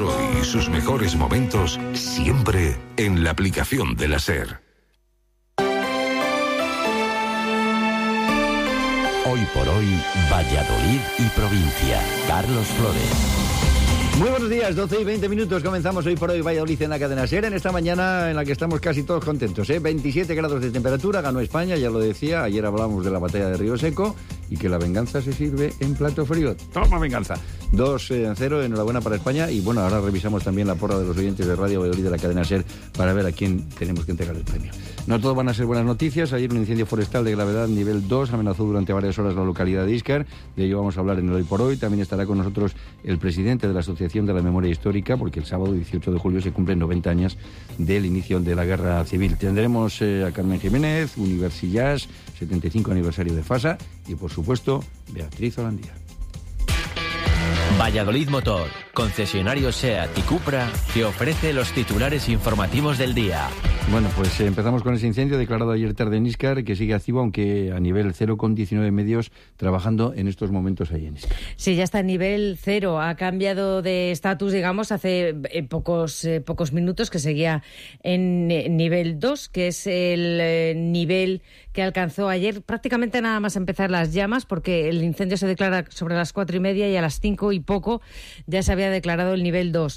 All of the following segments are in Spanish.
Hoy y sus mejores momentos siempre en la aplicación de la SER. Hoy por hoy, Valladolid y provincia. Carlos Flores. Muy buenos días, 12 y 20 minutos. Comenzamos Hoy por Hoy Valladolid en la cadena SER, en esta mañana en la que estamos casi todos contentos, 27 grados de temperatura, ganó España, ya lo decía. Ayer hablábamos de la batalla de Río Seco y que la venganza se sirve en plato frío. Toma venganza. 2-0, enhorabuena para España. Y bueno, ahora revisamos también la porra de los oyentes de Radio Valladolid de la cadena SER para ver a quién tenemos que entregar el premio. No todos van a ser buenas noticias. Ayer un incendio forestal de gravedad nivel 2 amenazó durante varias horas la localidad de Íscar. De ello vamos a hablar en el Hoy por Hoy. También estará con nosotros el presidente de la Asociación de la Memoria Histórica, porque el sábado 18 de julio se cumplen 90 años del inicio de la Guerra Civil. Tendremos a Carmen Jiménez, Universillas, 75 aniversario de FASA y, por supuesto, Beatriz Holandía. Valladolid Motor, concesionario SEAT y Cupra, que ofrece los titulares informativos del día. Bueno, pues empezamos con ese incendio declarado ayer tarde en Íscar, que sigue activo, aunque a nivel 0, con 19 medios trabajando en estos momentos ahí en Íscar. Sí, ya está en nivel 0. Ha cambiado de estatus, digamos, hace pocos minutos, que seguía en nivel 2, que es el nivel que alcanzó ayer prácticamente nada más empezar las llamas, porque el incendio se declara sobre las 4:30 y a las 5 y poco ya se había declarado el nivel 2.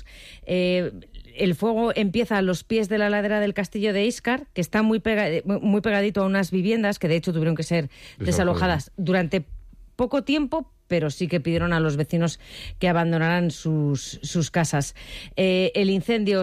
El fuego empieza a los pies de la ladera del castillo de Íscar, que está muy pegadito a unas viviendas que de hecho tuvieron que ser desalojadas durante poco tiempo, pero sí que pidieron a los vecinos que abandonaran sus casas. En el incendio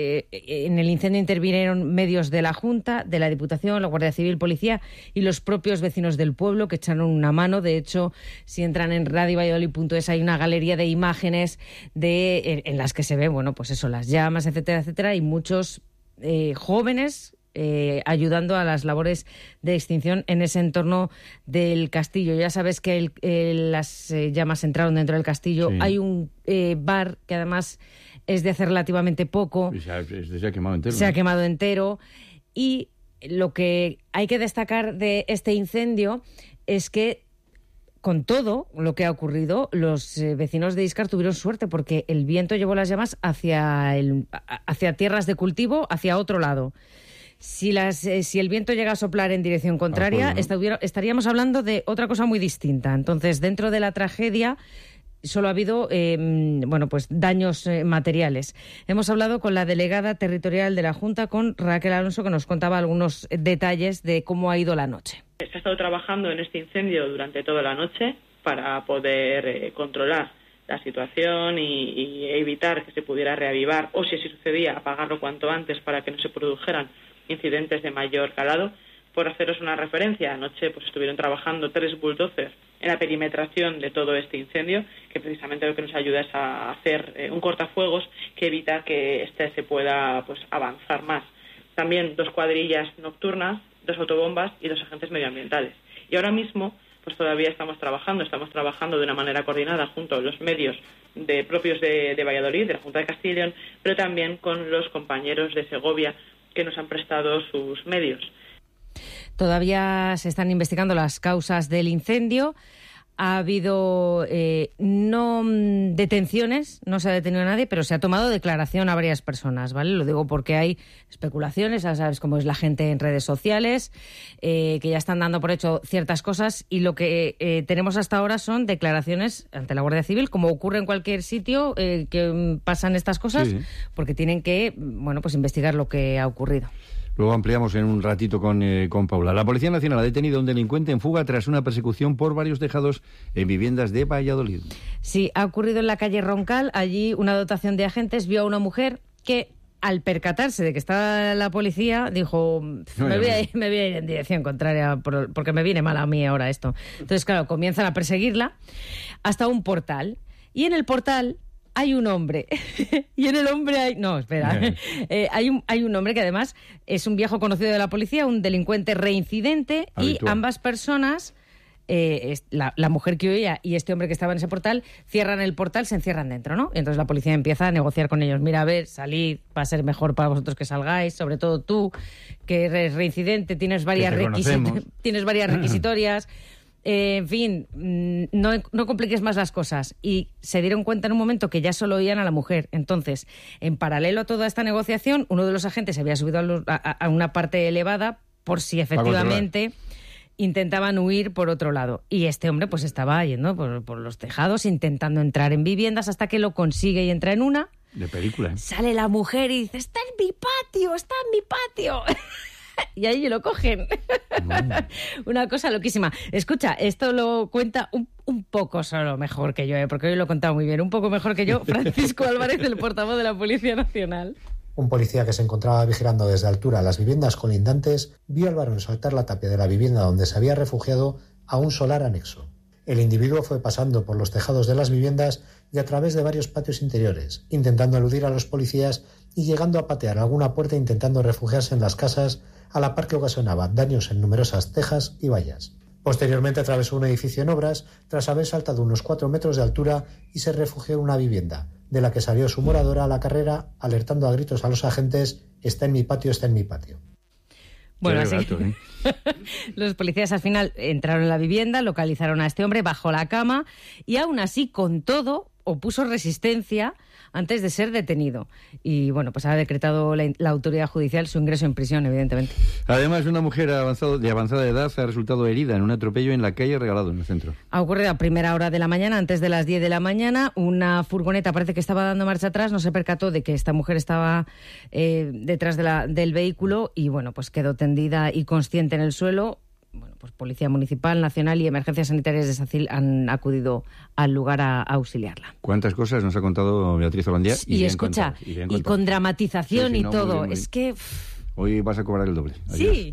intervinieron medios de la Junta, de la Diputación, la Guardia Civil, Policía y los propios vecinos del pueblo, que echaron una mano. De hecho, si entran en radiovalladolid.es hay una galería de imágenes en las que se ve, bueno, pues eso, las llamas, etcétera, etcétera, y muchos jóvenes ayudando a las labores de extinción en ese entorno del castillo. Ya sabes que las llamas entraron dentro del castillo. Sí. Hay un bar que además es de hace relativamente poco. Se ha quemado entero. Se ha quemado entero. Y lo que hay que destacar de este incendio es que, con todo lo que ha ocurrido, los vecinos de Íscar tuvieron suerte, porque el viento llevó las llamas hacia tierras de cultivo, hacia otro lado. Si el viento llega a soplar en dirección contraria, estaríamos hablando de otra cosa muy distinta. Entonces, dentro de la tragedia solo ha habido daños materiales. Hemos hablado con la delegada territorial de la Junta, con Raquel Alonso, que nos contaba algunos detalles de cómo ha ido la noche. Se ha estado trabajando en este incendio durante toda la noche para poder controlar la situación y evitar que se pudiera reavivar, o si así sucedía, apagarlo cuanto antes para que no se produjeran incidentes de mayor calado. Por haceros una referencia, anoche estuvieron trabajando 3 bulldozers en la perimetración de todo este incendio, que precisamente lo que nos ayuda es a hacer un cortafuegos que evita que se pueda avanzar más. También 2 cuadrillas nocturnas, 2 autobombas y 2 agentes medioambientales. Y ahora mismo todavía estamos trabajando de una manera coordinada junto a los medios propios de Valladolid, de la Junta de Castilla y León, pero también con los compañeros de Segovia, que nos han prestado sus medios. Todavía se están investigando las causas del incendio. Ha habido no detenciones, no se ha detenido a nadie, pero se ha tomado declaración a varias personas, ¿vale? Lo digo porque hay especulaciones, ya sabes cómo es la gente en redes sociales, que ya están dando por hecho ciertas cosas, y lo que tenemos hasta ahora son declaraciones ante la Guardia Civil, como ocurre en cualquier sitio que pasan estas cosas, sí. Porque tienen que investigar lo que ha ocurrido. Luego ampliamos en un ratito con Paula. La Policía Nacional ha detenido a un delincuente en fuga tras una persecución por varios tejados en viviendas de Valladolid. Sí, ha ocurrido en la calle Roncal. Allí una dotación de agentes vio a una mujer que, al percatarse de que estaba la policía, dijo, me voy a ir en dirección contraria porque me viene mal a mí ahora esto. Entonces, claro, comienzan a perseguirla hasta un portal. Y en el portal hay un hombre. Y en el hombre hay... No, espera. Hay un hombre que además es un viejo conocido de la policía, un delincuente reincidente, habitual. Y ambas personas, la mujer que huía y este hombre que estaba en ese portal, cierran el portal, se encierran dentro, ¿no? Entonces la policía empieza a negociar con ellos. Mira, a ver, salid, va a ser mejor para vosotros que salgáis, sobre todo tú, que eres reincidente, tienes varias requisitorias. En fin, no compliques más las cosas. Y se dieron cuenta en un momento que ya solo oían a la mujer. Entonces, en paralelo a toda esta negociación, uno de los agentes se había subido a una parte elevada por si efectivamente intentaban huir por otro lado. Y este hombre pues estaba yendo por los tejados, intentando entrar en viviendas hasta que lo consigue y entra en una. De película. Sale la mujer y dice, está en mi patio, está en mi patio. Y ahí lo cogen. Una cosa loquísima. Escucha, esto lo cuenta un poco solo mejor que yo, porque hoy lo he contado muy bien, un poco mejor que yo, Francisco Álvarez, el portavoz de la Policía Nacional. Un policía que se encontraba vigilando desde altura las viviendas colindantes vio al varón saltar la tapia de la vivienda donde se había refugiado a un solar anexo. El individuo fue pasando por los tejados de las viviendas y a través de varios patios interiores, intentando eludir a los policías y llegando a patear alguna puerta intentando refugiarse en las casas, a la par que ocasionaba daños en numerosas tejas y vallas. Posteriormente atravesó un edificio en obras tras haber saltado unos 4 metros de altura y se refugió en una vivienda, de la que salió su moradora a la carrera alertando a gritos a los agentes: está en mi patio, está en mi patio. Bueno, así los policías al final entraron en la vivienda, localizaron a este hombre bajo la cama y aún así, con todo, opuso resistencia antes de ser detenido. Y bueno, pues ha decretado la autoridad judicial su ingreso en prisión, evidentemente. Además, una mujer de avanzada edad ha resultado herida en un atropello en la calle Regalado, en el centro. Ha ocurrido a primera hora de la mañana, antes de las 10 de la mañana. Una furgoneta parece que estaba dando marcha atrás, no se percató de que esta mujer estaba detrás del vehículo y bueno, pues quedó tendida y consciente en el suelo. Bueno, pues Policía Municipal, Nacional y Emergencias Sanitarias de Sacil han acudido al lugar a auxiliarla. ¿Cuántas cosas nos ha contado Beatriz Holandía? Y escucha, y con dramatización y todo. Muy... Es que... Hoy vas a cobrar el doble. Adiós. Sí.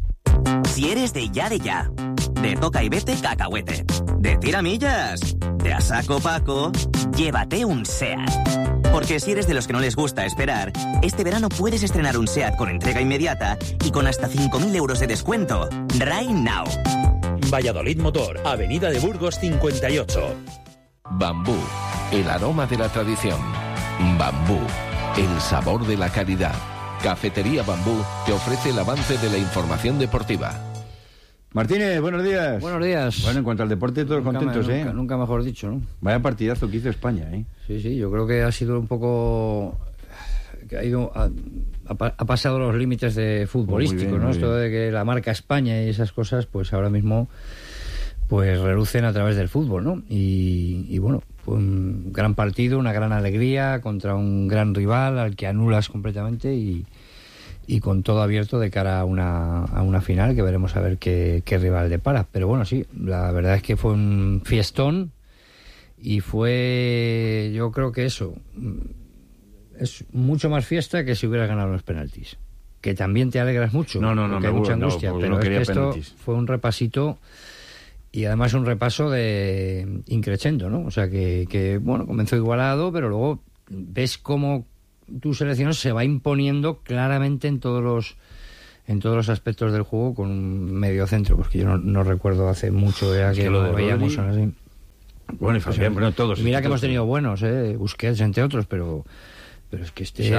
Si eres de ya, de toca y vete cacahuete, de tiramillas, de a saco Paco, llévate un SEAT. Porque si eres de los que no les gusta esperar, este verano puedes estrenar un SEAT con entrega inmediata y con hasta 5.000 euros de descuento. Right now. Valladolid Motor, Avenida de Burgos 58. Bambú, el aroma de la tradición. Bambú, el sabor de la calidad. Cafetería Bambú te ofrece el avance de la información deportiva. Martínez, buenos días. Buenos días. Bueno, en cuanto al deporte, todos contentos, Nunca mejor dicho, ¿no? Vaya partidazo que hizo España, Sí, yo creo que ha sido un poco... que ha pasado los límites de futbolísticos, ¿no? Esto de que la marca España y esas cosas, pues ahora mismo pues relucen a través del fútbol, ¿no? Y bueno, fue un gran partido, una gran alegría contra un gran rival al que anulas completamente y con todo abierto de cara a una final que veremos a ver qué rival depara. Pero bueno, sí, la verdad es que fue un fiestón y fue, yo creo que eso es mucho más fiesta que si hubieras ganado los penaltis, que también te alegras mucho, no, porque hay mucha angustia, pero es que esto penaltis. Fue un repasito y además un repaso de increchendo, ¿no? O sea que bueno, comenzó igualado, pero luego ves cómo tu selección se va imponiendo claramente en todos los aspectos del juego con un medio centro, porque yo no recuerdo hace mucho ya que lo veíamos así. Bueno, y Fabián, bueno, todos. Mira que hemos tenido buenos, Busquets entre otros, pero es que este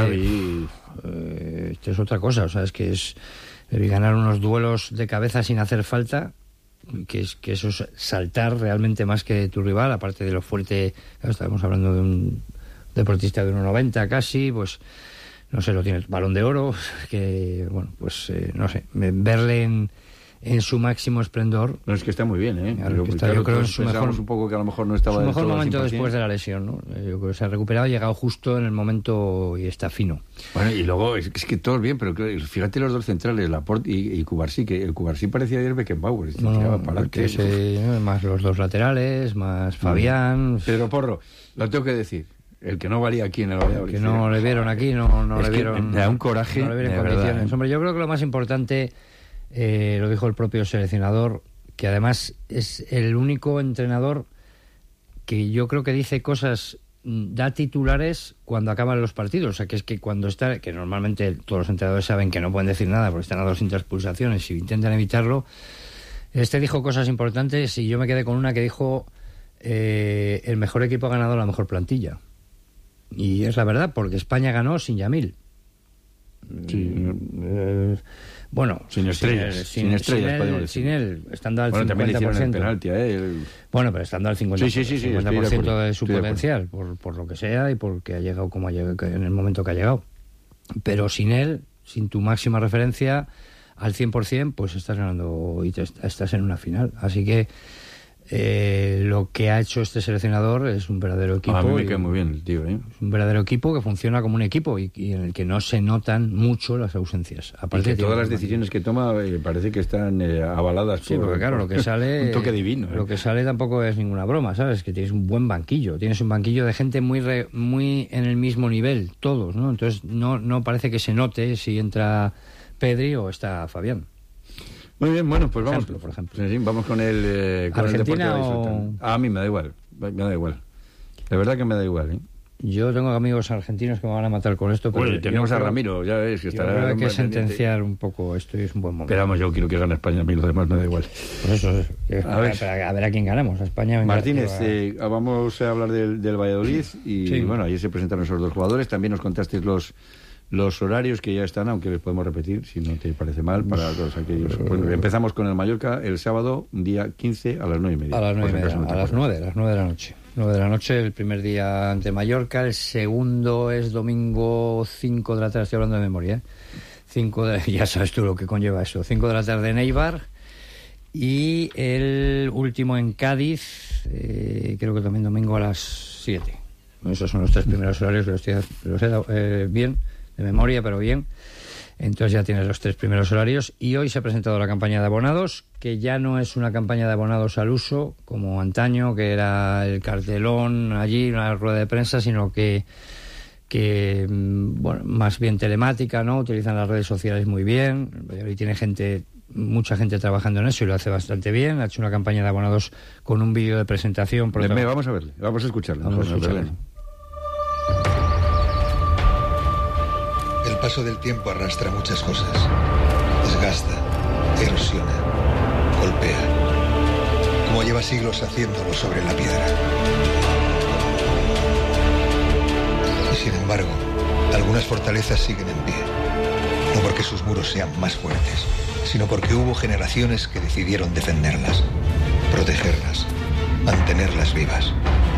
es otra cosa, o sea, es que es ganar unos duelos de cabeza sin hacer falta, que eso es saltar realmente más que tu rival, aparte de lo fuerte. Claro, estábamos hablando de un deportista de 1,90 casi, pues no sé, lo tiene el Balón de Oro, que bueno, pues no sé, verle en su máximo esplendor. No, es que está muy bien, Claro, yo creo en su mejor, un poco que a lo mejor no estaba su mejor momento después de la lesión, ¿no? Yo creo que se ha recuperado, ha llegado justo en el momento y está fino. Bueno, y luego es que todo bien, pero fíjate los dos centrales, Laporte y Cubarsí, que el Cubarsí parecía ayer Beckenbauer, más los dos laterales, más Fabián. Pedro Porro, lo tengo que decir. El que no valía aquí en el Valladolid. Que no le vieron aquí, no le vieron. Da un coraje. No le vieron en condiciones. Hombre, yo creo que lo más importante, lo dijo el propio seleccionador, que además es el único entrenador que yo creo que dice cosas, da titulares cuando acaban los partidos. O sea, que es que cuando está, que normalmente todos los entrenadores saben que no pueden decir nada porque están a 200 expulsaciones y intentan evitarlo. Este dijo cosas importantes y yo me quedé con una que dijo: el mejor equipo ha ganado la mejor plantilla. Y es la verdad, porque España ganó sin Yamil. Sí. Bueno, sin estrellas, podemos decir. Sin él, estando al 50%. También le hicieron el penalti, Bueno, pero estando al 50% de su potencial, por lo que sea y porque ha llegado como ha llegado, en el momento que ha llegado. Pero sin él, sin tu máxima referencia, al 100%, pues estás ganando y estás en una final. Así que lo que ha hecho este seleccionador es un verdadero equipo. A mí me cae muy bien el tío, ¿eh? Es un verdadero equipo que funciona como un equipo y en el que no se notan mucho las ausencias. Aparte, todas las decisiones que toma parece que están avaladas por... Sí, porque claro, lo que sale... un toque divino. Lo que sale tampoco es ninguna broma, ¿sabes? Que tienes un buen banquillo. Tienes un banquillo de gente muy en el mismo nivel, todos, ¿no? Entonces no parece que se note si entra Pedri o está Fabián. Muy bien, bueno, pues vamos, por ejemplo. Sí, vamos con el ¿Argentina o...? A mí me da igual, de verdad que me da igual, ¿eh? Yo tengo amigos argentinos que me van a matar con esto, pero bueno, tenemos a Ramiro, ya ves, que estará... Hay que sentenciar un poco esto y es un buen momento. Pero vamos, yo quiero que gane España, a mí los demás me da igual. Pues eso. A ver a quién ganamos, a España. Martínez, vamos a hablar del Valladolid y bueno, ayer se presentaron esos dos jugadores, también nos contasteis los horarios que ya están, aunque les podemos repetir, si no te parece mal, para todos aquellos. Bueno, empezamos con el Mallorca el sábado, día 15 a las 9:30. A las 9:30, a las 9 de la noche. 9 de la noche, el primer día ante Mallorca, el segundo es domingo 5 de la tarde, estoy hablando de memoria, ya sabes tú lo que conlleva eso, 5 de la tarde en Eibar, y el último en Cádiz, creo que también domingo a las 7. Esos son los tres primeros horarios, los he dado bien, de memoria, pero bien. Entonces ya tienes los tres primeros horarios y hoy se ha presentado la campaña de abonados, que ya no es una campaña de abonados al uso como antaño, que era el cartelón allí, una rueda de prensa, sino que bueno, más bien telemática, ¿no? Utilizan las redes sociales muy bien. Hoy tiene mucha gente trabajando en eso y lo hace bastante bien. Ha hecho una campaña de abonados con un vídeo de presentación. Vamos a verle, vamos a escucharle. El paso del tiempo arrastra muchas cosas. Desgasta, erosiona, golpea. Como lleva siglos haciéndolo sobre la piedra. Y sin embargo, algunas fortalezas siguen en pie. No porque sus muros sean más fuertes, sino porque hubo generaciones que decidieron defenderlas, protegerlas, mantenerlas vivas.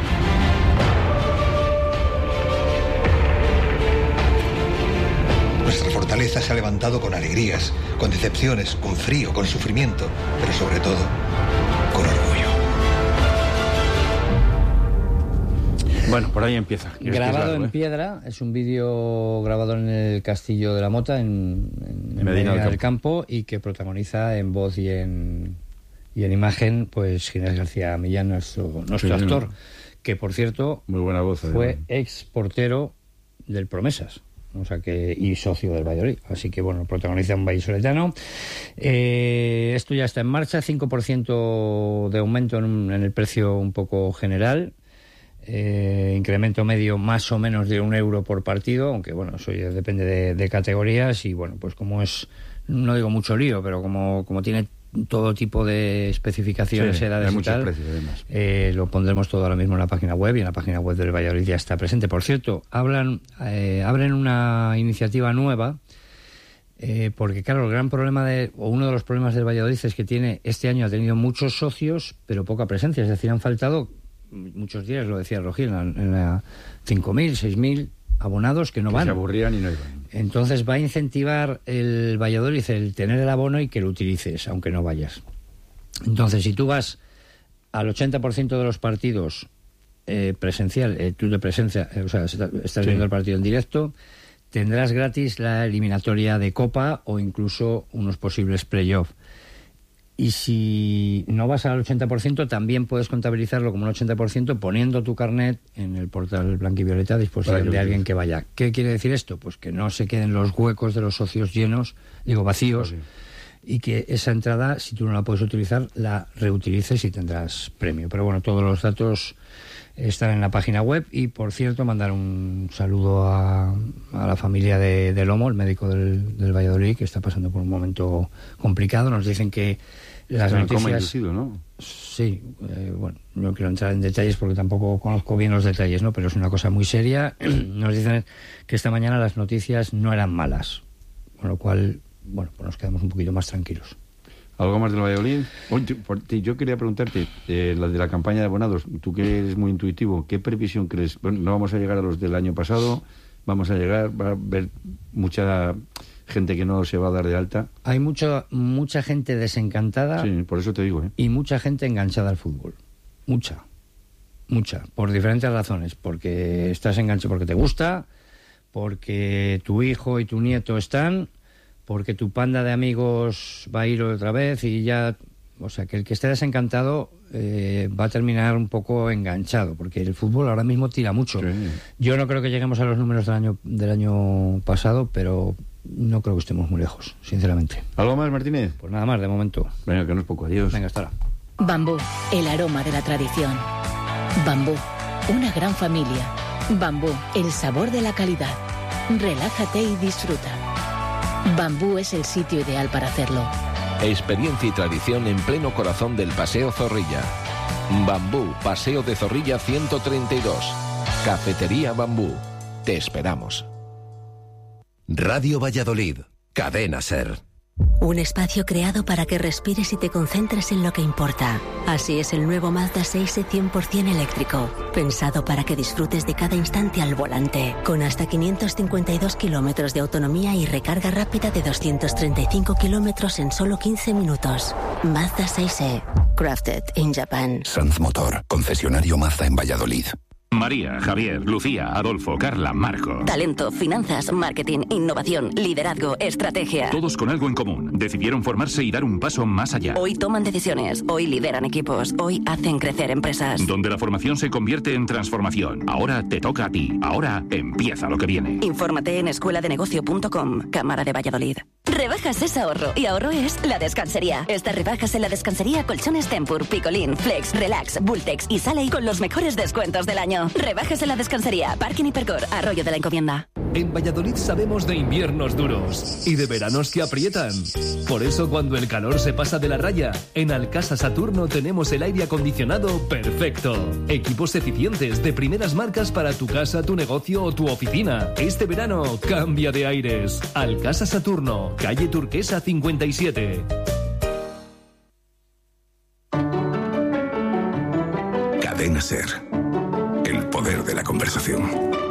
Nuestra fortaleza se ha levantado con alegrías, con decepciones, con frío, con sufrimiento, pero sobre todo, con orgullo. Bueno, por ahí empieza. Grabado en piedra, es un vídeo grabado en el Castillo de la Mota, en Medina del Campo, y que protagoniza en voz y en imagen, pues Ginés García Millán, nuestro actor, que por cierto, muy buena voz, fue ex portero del Promesas. O sea y socio del Valladolid. Así que bueno, protagoniza un vallisoletano. Esto ya está en marcha, 5% de aumento en el precio un poco general. Incremento medio más o menos de €1 por partido, aunque bueno, eso ya depende de categorías. Y bueno, pues como es, no digo mucho lío, pero como tiene todo tipo de especificaciones, edades y tal, precios, además. Lo pondremos todo ahora mismo en la página web, y en la página web del Valladolid ya está presente. Por cierto, abren una iniciativa nueva, porque claro, el gran problema uno de los problemas del Valladolid es que este año ha tenido muchos socios, pero poca presencia, es decir, han faltado muchos días, lo decía Rogier, en la 5.000, 6.000 abonados que no van. Se aburrían y no iban. Entonces va a incentivar el Valladolid el tener el abono y que lo utilices, aunque no vayas. Entonces, si tú vas al 80% de los partidos presencial, tú de presencia, o sea, estás viendo el partido en directo, tendrás gratis la eliminatoria de Copa o incluso unos posibles playoff. Y si no vas al 80%, también puedes contabilizarlo como un 80% poniendo tu carnet en el portal Blanquivioleta a disposición de alguien que vaya. ¿Qué quiere decir esto? Pues que no se queden los huecos de los socios vacíos, y que esa entrada, si tú no la puedes utilizar, la reutilices y tendrás premio. Pero bueno, todos los datos están en la página web. Y por cierto, mandar un saludo a la familia de Lomo, el médico del Valladolid, que está pasando por un momento complicado. Nos dicen que las noticias... inducido, ¿no? Sí, bueno, no quiero entrar en detalles porque tampoco conozco bien los detalles, ¿no? Pero es una cosa muy seria. Nos dicen que esta mañana las noticias no eran malas, con lo cual bueno, pues nos quedamos un poquito más tranquilos. ¿Algo más del Valladolid? Oye, yo quería preguntarte, la de la campaña de abonados, tú que eres muy intuitivo, ¿qué previsión crees? Bueno, no vamos a llegar a los del año pasado, va a haber mucha gente que no se va a dar de alta. Hay mucha gente desencantada. Sí, por eso te digo, y mucha gente enganchada al fútbol. Mucha, por diferentes razones. Porque estás enganchado, porque te gusta, porque tu hijo y tu nieto están, porque tu panda de amigos va a ir otra vez y ya... O sea, que el que esté desencantado va a terminar un poco enganchado, porque el fútbol ahora mismo tira mucho. Sí. Yo no creo que lleguemos a los números del año pasado, pero no creo que estemos muy lejos, sinceramente. ¿Algo más, Martínez? Pues nada más, de momento. Venga, que no es poco. Adiós. Venga, hasta ahora. Bambú, el aroma de la tradición. Bambú, una gran familia. Bambú, el sabor de la calidad. Relájate y disfruta. Bambú es el sitio ideal para hacerlo. Experiencia y tradición en pleno corazón del Paseo Zorrilla. Bambú, Paseo de Zorrilla 132. Cafetería Bambú. Te esperamos. Radio Valladolid. Cadena SER. Un espacio creado para que respires y te concentres en lo que importa. Así es el nuevo Mazda 6e 100% eléctrico, pensado para que disfrutes de cada instante al volante, con hasta 552 kilómetros de autonomía y recarga rápida de 235 kilómetros en solo 15 minutos. Mazda 6e, crafted in Japan. Sanz Motor, concesionario Mazda en Valladolid. María, Javier, Lucía, Adolfo, Carla, Marco. Talento, finanzas, marketing, innovación, liderazgo, estrategia. Todos con algo en común. Decidieron formarse y dar un paso más allá. Hoy toman decisiones, hoy lideran equipos, hoy hacen crecer empresas. Donde la formación se convierte en transformación. Ahora te toca a ti. Ahora empieza lo que viene. Infórmate en escueladenegocio.com, Cámara de Valladolid. Rebajas es ahorro y ahorro es La Descansería. Estas rebajas en La Descansería, colchones Tempur, Picolín, Flex, Relax, Bultex y Sale con los mejores descuentos del año. Rebajas en La Descansería, Parking Hipercor, Arroyo de la Encomienda. En Valladolid sabemos de inviernos duros y de veranos que aprietan. Por eso cuando el calor se pasa de la raya, en Alcasa Saturno tenemos el aire acondicionado perfecto. Equipos eficientes de primeras marcas para tu casa, tu negocio o tu oficina. Este verano cambia de aires. Alcasa Saturno, calle Turquesa 57. Cadena SER. El poder de la conversación.